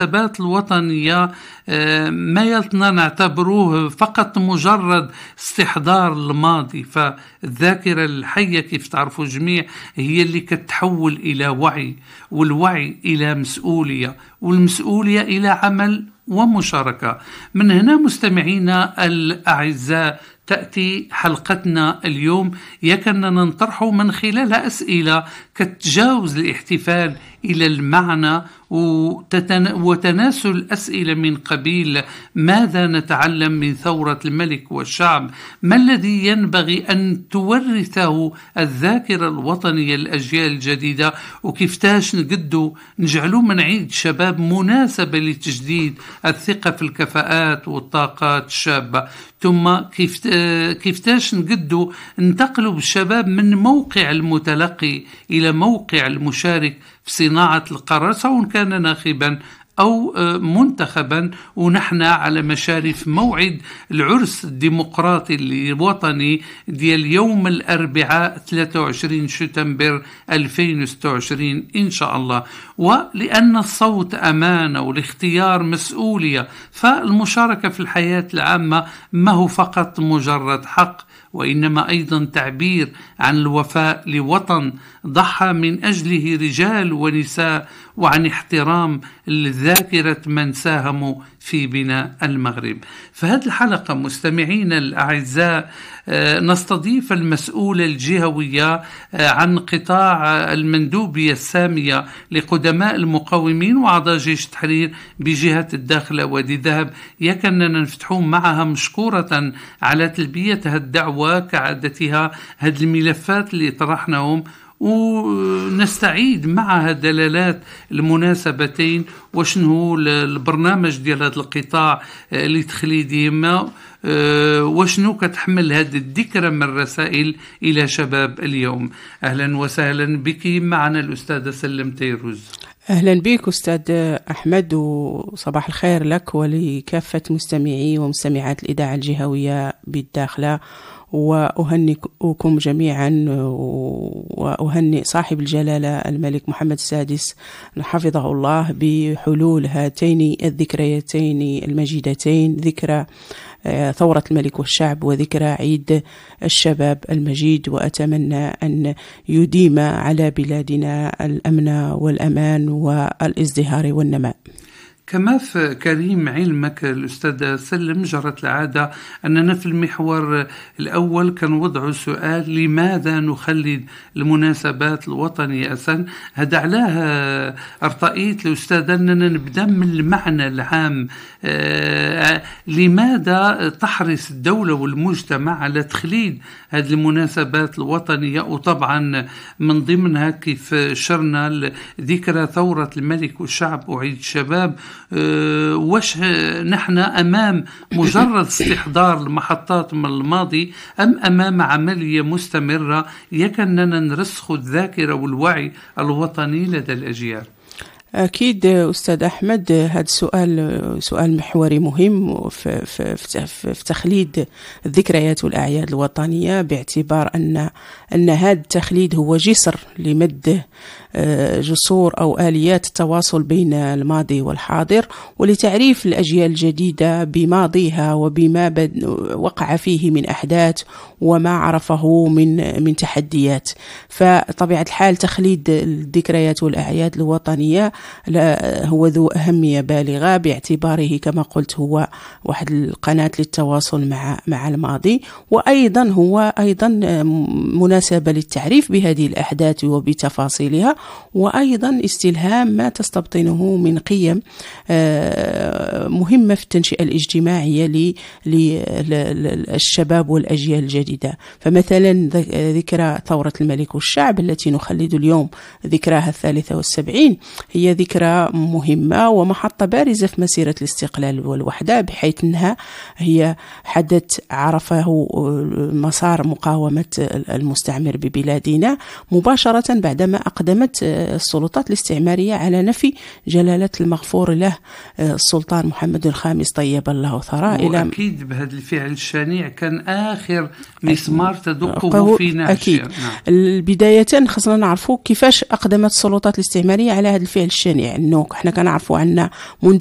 المناسبات الوطنية ما يلتنا نعتبروه فقط مجرد استحضار الماضي، فالذاكرة الحية كيف تعرفوا جميع هي اللي كتحول إلى وعي، والوعي إلى مسؤولية، والمسؤولية إلى عمل ومشاركة. من هنا مستمعينا الأعزاء تأتي حلقتنا اليوم يكن ننطرح من خلالها أسئلة كتجاوز الاحتفال إلى المعنى وتناسل الأسئلة من قبيل ماذا نتعلم من ثورة الملك والشعب، ما الذي ينبغي أن تورثه الذاكرة الوطنية للأجيال الجديدة، وكيفتاش نقدو نجعلو من عيد شباب مناسبة لتجديد الثقة في الكفاءات والطاقات الشابة، ثم كيفتاش نقدو ننتقلوا بالشباب من موقع المتلقي إلى موقع المشارك في صناعة القرار، سواء كان ناخبا أو منتخبا. ونحن على مشارف موعد العرس الديمقراطي الوطني ديال يوم الأربعاء 23 شتنبر 2026 إن شاء الله. ولأن الصوت أمانة والاختيار مسؤولية، فالمشاركة في الحياة العامة ما هو فقط مجرد حق، وإنما أيضا تعبير عن الوفاء لوطن ضحى من أجله رجال ونساء، وعن احترام الذاكرة من ساهموا في بناء المغرب. فهذه الحلقة مستمعين الأعزاء نستضيف المسؤولة الجهوية عن قطاع المندوبية السامية لقدماء المقاومين وأعضاء جيش التحرير بجهة الداخلة وادي ذهب، يكننا نفتحون معها مشكورة على تلبية الدعوة كعادتها هذه الملفات اللي طرحناهم، ونستعيد معها دلالات المناسبتين وشنو البرنامج ديال هذا القطاع اللي تخليدي ما وشنو كتحمل هذه الذكرى من الرسائل إلى شباب اليوم. أهلا وسهلا بك معنا الأستاذة سلم تيروز. أهلا بك أستاذ أحمد، وصباح الخير لك ولكافة مستمعي ومستمعات الإذاعة الجهوية بالداخلة، وأهنئكم جميعا وأهنئ صاحب الجلالة الملك محمد السادس حفظه الله بحلول هاتين الذكريتين المجيدتين، ذكرى ثورة الملك والشعب وذكرى عيد الشباب المجيد. وأتمنى أن يديم على بلادنا الأمن والأمان والازدهار والنماء. كما في كريم علمك الأستاذ سلم جرت العادة أننا في المحور الأول كان وضع سؤال لماذا نخلد المناسبات الوطنية أساسا. هذا علاه ارتأيت الأستاذ أننا نبدأ من المعنى العام، لماذا تحرص الدولة والمجتمع على تخليد هذه المناسبات الوطنية، وطبعا من ضمنها كيف شرنا ذكرى ثورة الملك والشعب وعيد الشباب. وش نحن أمام مجرد استحضار المحطات من الماضي، أم أمام عملية مستمرة يكننا نرسخ الذاكرة والوعي الوطني لدى الأجيال؟ أكيد أستاذ أحمد، هذا سؤال محوري مهم في تخليد الذكريات والأعياد الوطنية، باعتبار أن هذا التخليد هو جسر لمد جسور أو آليات التواصل بين الماضي والحاضر، ولتعريف الأجيال الجديدة بماضيها وبما وقع فيه من أحداث وما عرفه من تحديات. فطبيعة الحال تخليد الذكريات والأعياد الوطنية هو ذو أهمية بالغة، باعتباره كما قلت هو واحد القناة للتواصل مع الماضي، وأيضا هو مناسبة للتعريف بهذه الأحداث وبتفاصيلها، وأيضا استلهام ما تستبطنه من قيم مهمة في التنشئة الاجتماعية للشباب والأجيال الجديدة. فمثلا ذكرى ثورة الملك والشعب التي نخلد اليوم ذكراها 73 هي ذكرى مهمة ومحطة بارزة في مسيرة الاستقلال والوحدة، بحيث أنها هي حدث عرفه مسار مقاومة المستعمر ببلادنا مباشرة بعدما أقدمت السلطات الاستعمارية على نفي جلالة المغفور له السلطان محمد الخامس طيب الله ثراه. وأكيد بهذا الفعل الشنيع كان آخر مسمار تدقه في نعش. أكيد. نعم. البداية خصنا نعرفوا كيفاش أقدمت السلطات الاستعمارية على هذا الفعل الشنيع النوك. حنا كنعرفوا عندنا منذ